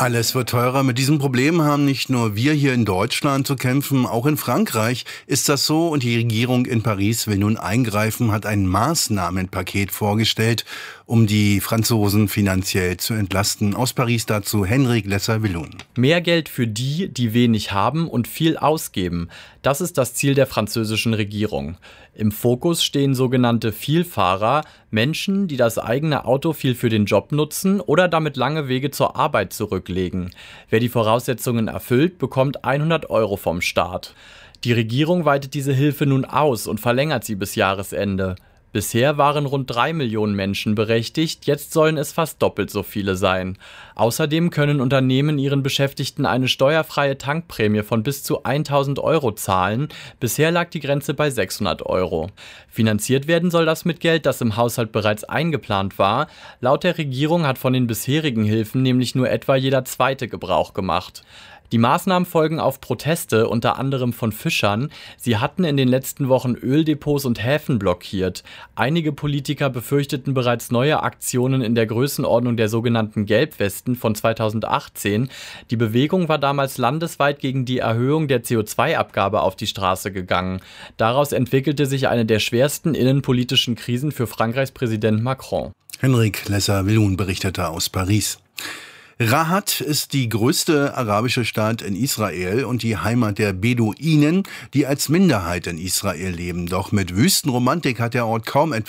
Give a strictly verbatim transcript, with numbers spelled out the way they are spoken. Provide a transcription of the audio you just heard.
Alles wird teurer. Mit diesem Problem haben nicht nur wir hier in Deutschland zu kämpfen, auch in Frankreich ist das so und die Regierung in Paris will nun eingreifen, hat ein Maßnahmenpaket vorgestellt, um die Franzosen finanziell zu entlasten. Aus Paris dazu Henrik Lesser-Willun. Mehr Geld für die, die wenig haben und viel ausgeben. Das ist das Ziel der französischen Regierung. Im Fokus stehen sogenannte Vielfahrer, Menschen, die das eigene Auto viel für den Job nutzen oder damit lange Wege zur Arbeit zurücklegen. Wer die Voraussetzungen erfüllt, bekommt hundert Euro vom Staat. Die Regierung weitet diese Hilfe nun aus und verlängert sie bis Jahresende. Bisher waren rund drei Millionen Menschen berechtigt, jetzt sollen es fast doppelt so viele sein. Außerdem können Unternehmen ihren Beschäftigten eine steuerfreie Tankprämie von bis zu tausend Euro zahlen. Bisher lag die Grenze bei sechshundert Euro. Finanziert werden soll das mit Geld, das im Haushalt bereits eingeplant war. Laut der Regierung hat von den bisherigen Hilfen nämlich nur etwa jeder Zweite Gebrauch gemacht. Die Maßnahmen folgen auf Proteste, unter anderem von Fischern. Sie hatten in den letzten Wochen Öldepots und Häfen blockiert. Einige Politiker befürchteten bereits neue Aktionen in der Größenordnung der sogenannten Gelbwesten von zweitausendachtzehn. Die Bewegung war damals landesweit gegen die Erhöhung der C O zwei Abgabe auf die Straße gegangen. Daraus entwickelte sich eine der schwersten innenpolitischen Krisen für Frankreichs Präsident Macron. Henrik Lesser-Willun berichtete aus Paris. Rahat ist die größte arabische Stadt in Israel und die Heimat der Beduinen, die als Minderheit in Israel leben. Doch mit Wüstenromantik hat der Ort kaum etwas